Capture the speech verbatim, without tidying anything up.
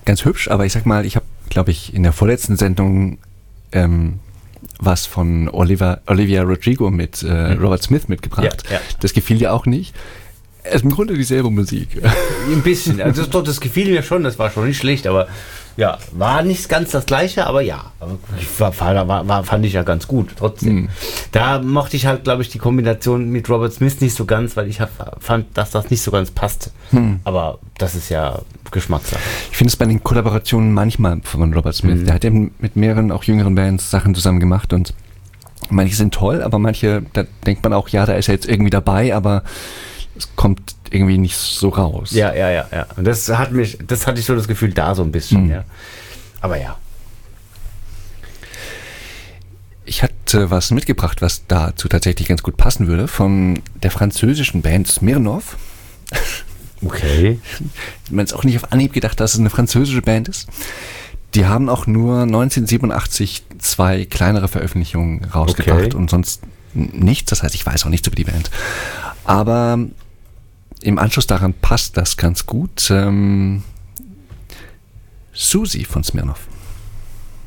ganz hübsch, aber ich sag mal, ich habe, glaube ich, in der vorletzten Sendung ähm, was von Oliver, Olivia Rodrigo mit äh, mhm. Robert Smith mitgebracht. Ja, ja. Das gefiel dir auch nicht. Es ist im Grunde dieselbe Musik. Ein bisschen. Also das, das gefiel mir schon, das war schon nicht schlecht, aber ja, war nicht ganz das Gleiche, aber ja, war, war, war, fand ich ja ganz gut, trotzdem. Mhm. Da mochte ich halt, glaube ich, die Kombination mit Robert Smith nicht so ganz, weil ich hab, fand, dass das nicht so ganz passt. Mhm. Aber das ist ja Geschmackssache. Ich finde es bei den Kollaborationen manchmal von Robert Smith. Mhm. Der hat ja mit mehreren, auch jüngeren Bands Sachen zusammen gemacht und manche sind toll, aber manche, da denkt man auch, ja, da ist er jetzt irgendwie dabei, aber es kommt irgendwie nicht so raus. Ja, ja, ja, ja. Und das hat mich, das hatte ich so das Gefühl da so ein bisschen, mhm. ja. Aber ja. Ich hatte was mitgebracht, was dazu tatsächlich ganz gut passen würde, von der französischen Band Smirnoff. Okay. Man ist auch nicht auf Anhieb gedacht, dass es eine französische Band ist. Die haben auch nur neunzehnhundertsiebenundachtzig zwei kleinere Veröffentlichungen rausgebracht okay. und sonst nichts. Das heißt, ich weiß auch nichts über die Band. Aber im Anschluss daran passt das ganz gut. Ähm, Susi von Smirnoff.